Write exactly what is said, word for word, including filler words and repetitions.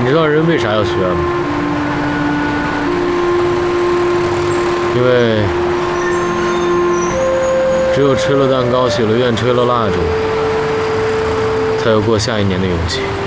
知道人为啥要学吗？因为只有吃了蛋糕、许了愿、吹了蜡烛，才有过下一年的勇气。